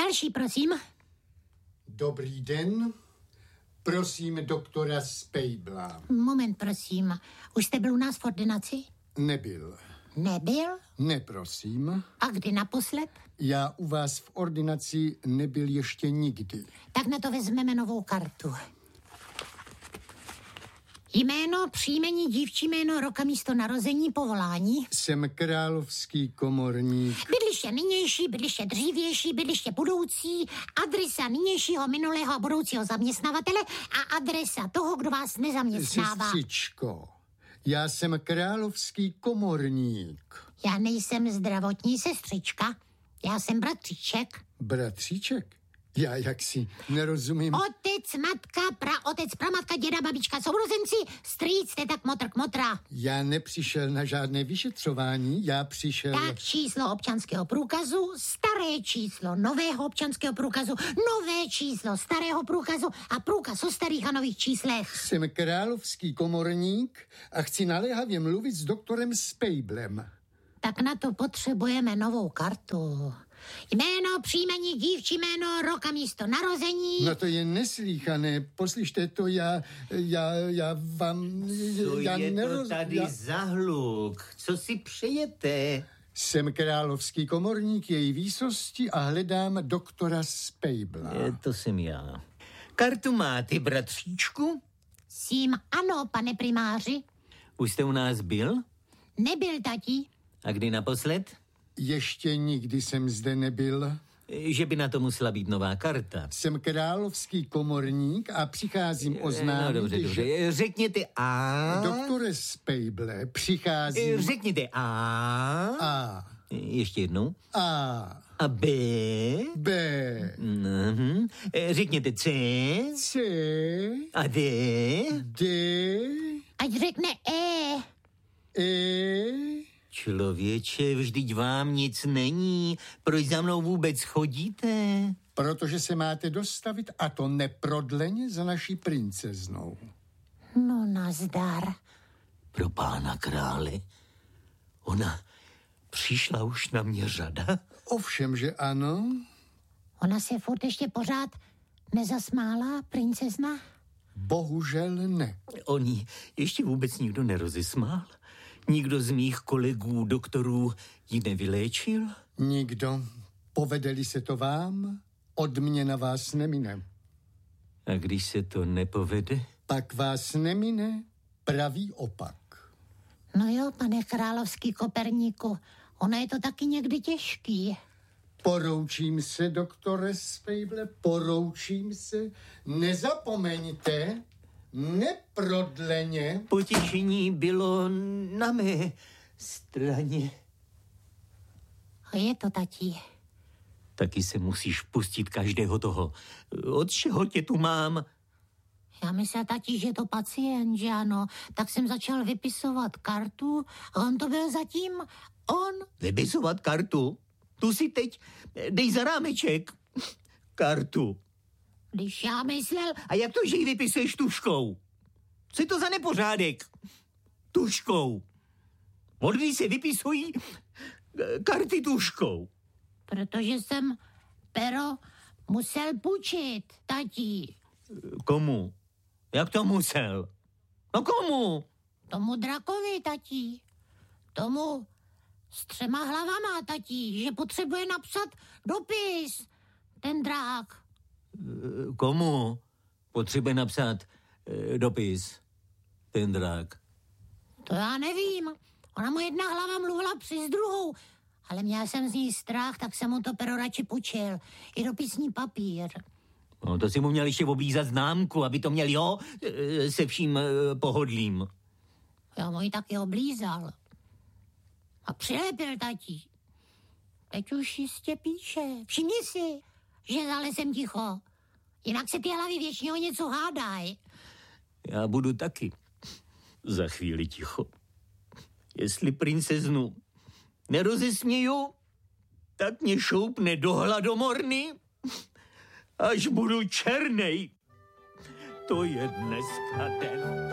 Další, prosím. Dobrý den. Prosím doktora Spejbla. Moment, prosím. Už jste byl u nás v ordinaci? Nebyl. Nebyl? Ne, prosím. A kdy naposled? Já u vás v ordinaci nebyl ještě nikdy. Tak na to vezmeme novou kartu. Jméno, příjmení, dívčí jméno, roka, místo narození, povolání. Jsem královský komorník. Bydliště nynější, bydliště dřívější, bydliště budoucí, adresa nynějšího, minulého a budoucího zaměstnavatele a adresa toho, kdo vás nezaměstnává. Sestřičko, já jsem královský komorník. Já nejsem zdravotní sestřička, já jsem bratříček. Bratříček? Já jaksi nerozumím. Otec, matka, praotec, pramatka, děda, babička, sourozenci, strýc, tetak, motr, kmotra. Já nepřišel na žádné vyšetřování, já přišel... Tak číslo občanského průkazu, staré číslo nového občanského průkazu, nové číslo starého průkazu a průkaz o starých a nových číslech. Jsem královský komorník a chci naléhavě mluvit s doktorem Spejblem. Tak na to potřebujeme novou kartu. Jméno, příjmení, dívčí jméno, rok a místo narození. No to je neslýchané. Poslyšte to, já vám... Co je to tady za hluk? Co si přejete? Jsem královský komorník její výsosti a hledám doktora Spejbla. To jsem já. Kartu máte, bratříčku? Sím ano, pane primáři. Už jste u nás byl? Nebyl, tati. A kdy naposled? Ještě nikdy jsem zde nebyl. Že by na to musela být nová karta. Jsem královský komorník a přicházím oznámit, No dobře. Řekněte A. Doktore Spejble, přicházím... Řekněte A. A. Ještě jednou. A. A B. B. Řekněte C. C. A D. D. Ať řekne E. E. Člověče, vždyť vám nic není. Proč za mnou vůbec chodíte? Protože se máte dostavit, a to neprodleně, za naší princeznou. No nazdar. Pro pána krále. Ona přišla už na mě řada? Ovšem, že ano. Ona se furt ještě pořád nezasmála, princezna? Bohužel ne. Oni ještě vůbec nikdo nerozesmál? Nikdo z mých kolegů, doktorů, ji nevyléčil? Nikdo. Povedeli se to vám, odměna vás nemine. A když se to nepovede? Pak vás nemine pravý opak. No jo, pane královský Koperníku, ono je to taky někdy těžký. Poroučím se, doktore Spejble, poroučím se. Nezapomeňte, neprodleně. Potěšení bylo na mé straně. A je to, tati. Taky se musíš pustit každého toho. Od čeho tě tu mám? Já myslel, tati, že je to pacient, že ano. Tak jsem začal vypisovat kartu a on to byl zatím on. Vypisovat kartu? Tu si teď dej za rámeček. Kartu. Když já myslel... A jak to, že ji vypisuješ tuškou? Co je to za nepořádek? Tuškou. Od kdy se vypisují karty tuškou? Protože jsem pero musel půjčit, tati. Komu? Jak to musel? No komu? Tomu drakovi, tati. Tomu s 3 hlavama, tati, že potřebuje napsat dopis. Ten drák. Komu potřebuje napsat dopis? Ten drak. To já nevím. Ona mu jedna hlava mluvila přes druhou, ale měl jsem z ní strach, tak jsem mu to pero radši půjčil. I dopisní papír. No, to si mu měl ještě oblízat známku, aby to měl, jo, se vším pohodlím. Já mu ji taky oblízal. A přilepil, tati. Teď už jistě píše. Všimni si, že za lesem ticho. Jinak se ty hlavy většině o něco hádají. Já budu taky za chvíli ticho. Jestli princeznu nerozesměju, tak mě šoupne do hladomorny, až budu černej. To je dneska den.